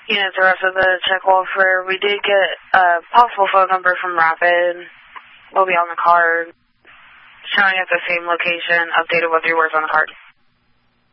Unit, the rest of the check welfare. We did get a possible phone number from Rapid. Will be on the card. Showing at the same location, updated with your words on the card.